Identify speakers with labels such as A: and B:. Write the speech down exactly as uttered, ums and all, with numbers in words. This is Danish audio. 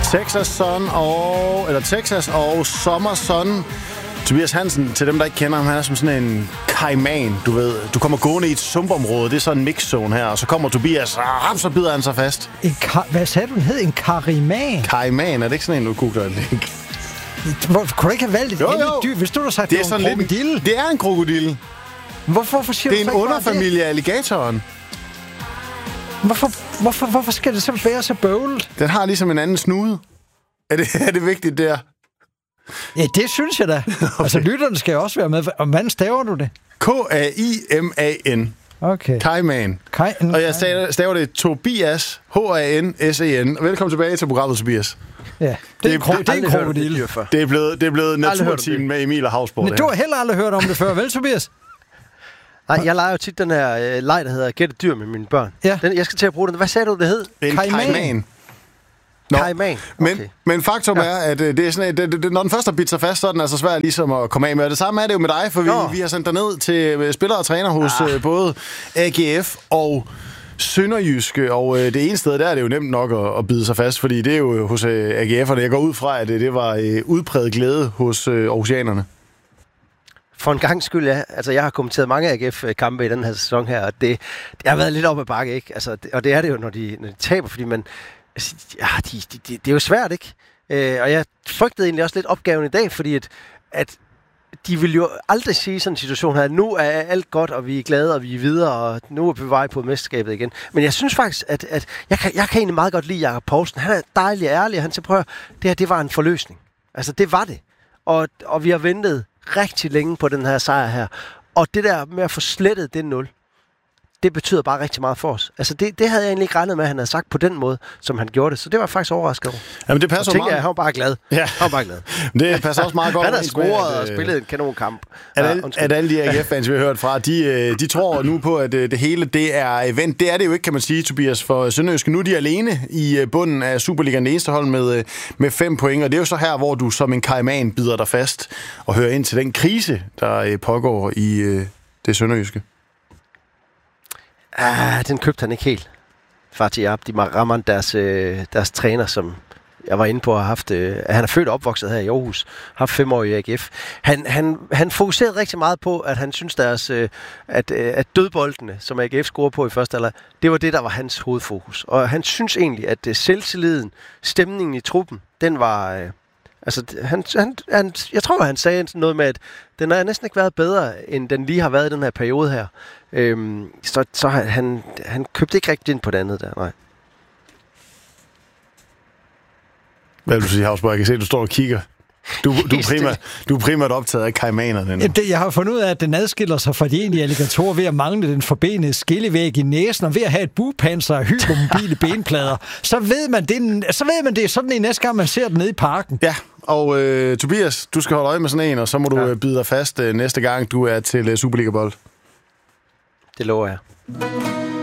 A: Texas Sun og... Eller Texas og Summer Sun. Tobias Hansen, til dem, der ikke kender ham, han er som sådan en kaiman, du ved. Du kommer gående i et sumpområde, det er sådan en mixzone her, og så kommer Tobias, og så bider han sig fast.
B: En ka- Hvad sagde du, den hed? En kariman?
A: Kaiman, er det ikke sådan en, du googler en link?
B: Hvor, kunne du ikke have valgt et
A: jo, jo.
B: dyr? Hvis du har sagt,
A: det er
B: det
A: sådan
B: en krokodille.
A: Lidt, det er en krokodille.
B: Hvorfor, hvorfor siger
A: det er
B: du
A: en underfamilie af alligatoren.
B: Hvorfor, hvorfor, hvorfor skal det så være så bøvlet?
A: Den har ligesom en anden snude. Er det, er det vigtigt der?
B: Ja, det synes jeg da. Okay. Altså, lytterne skal jo også være med. Og hvordan staver du det?
A: K A I M A N.
B: Okay.
A: Kaiman.
B: Kai-
A: og jeg staver, staver det Tobias, H A N S E N. Velkommen tilbage til programmet, Tobias.
B: Ja, det, det er en, kro- det er en krokodille.
A: Det er blevet, det er blevet naturteam med Emil og Havsborg.
B: Men du har heller aldrig hørt om det før, vel, Tobias?
C: Nej, jeg leger jo tit den her øh, leg, der hedder Gæt et dyr med mine børn.
B: Ja.
C: Den, jeg skal til at bruge den. Hvad sagde du, det hed?
A: En kaiman.
C: Kaiman. Okay.
A: Men, men faktum ja. er, at det er sådan, det, det, når den først har bidt sig fast, så er den altså svært ligesom at komme af med. Og det samme er det jo med dig, for vi, vi har sendt dig ned til spillere og træner hos ah. både A G F og Sønderjyske, og øh, det ene sted, der er det jo nemt nok at, at bide sig fast, fordi det er jo hos øh, A G F'erne. Jeg går ud fra, at det, det var øh, udpræget glæde hos øh, Aarhusianerne.
C: For en gang skyld, ja. Altså, jeg har kommenteret mange A G F-kampe i den her sæson her, og det, det har været lidt op ad bakke, ikke? Altså, det, og det er det jo, når de, når de taber, fordi man... Altså, ja, de, de, de, det er jo svært, ikke? Øh, og jeg frygtede egentlig også lidt opgaven i dag, fordi at, at de vil jo aldrig sige i sådan en situation her, at nu er alt godt, og vi er glade, og vi er videre, og nu er vi på vej på mesterskabet igen. Men jeg synes faktisk, at, at jeg, kan, jeg kan egentlig meget godt lide Jakob Poulsen. Han er dejlig og ærlig, og han siger, prøv at det her, det var en forløsning. Altså, det var det. Og, og vi har ventet rigtig længe på den her sejr her. Og det der med at få slettet det nul, det betyder bare rigtig meget for os. Altså, det, det havde jeg egentlig ikke regnet med, at han havde sagt på den måde, som han gjorde det. Så det var faktisk overrasket over.
A: Jamen, det passer
C: så tænker
A: meget.
C: jeg, han var bare glad.
A: Ja.
C: Han var bare glad.
A: Det passer også meget godt.
C: Han har scoret og spillet en kanonkamp.
A: At, ja, at alle de A G F-fans, vi har hørt fra, de, de tror nu på, at det hele det er event. Det er det jo ikke, kan man sige, Tobias, for Sønderjyske. Nu er de alene i bunden af Superligaen, det eneste hold med, med fem point. Og det er jo så her, hvor du som en kaiman bider dig fast og hører ind til den krise, der pågår i det Sønderjyske.
C: Ah, den købte han ikke helt. Fatih Abdi Rahman, deres, øh, deres træner, som jeg var inde på, har haft, øh, han er født og opvokset her i Aarhus, har haft fem år i A G F. Han, han, han fokuserede rigtig meget på, at han synes deres, øh, at, øh, at dødboldene, som A G F scorede på i første alder, det var det, der var hans hovedfokus. Og han synes egentlig, at øh, selvtilliden, stemningen i truppen, den var... Øh, altså, han, han, han, jeg tror, han sagde noget med, at den har næsten ikke været bedre, end den lige har været i den her periode her. Øhm, så så han, han købte ikke rigtig ind på det andet der, nej.
A: Hvad vil du sige, Havsborg? Jeg kan se, at du står og kigger. Du, du, er, primært, du er primært optaget af kaimanerne nu.
B: Det, jeg har fundet ud af, at den adskiller sig fra de egentlige alligatorer ved at mangle den forbenede skillevæg i næsen, og ved at have et bugpanser og hypermobile benplader. Så ved man det, så ved man det er sådan en næste gang, man ser den nede i parken.
A: Ja, og øh, Tobias, du skal holde øje med sådan en, og så må du ja. bide dig fast øh, næste gang, du er til øh, Superliga-bold.
C: Det lover jeg.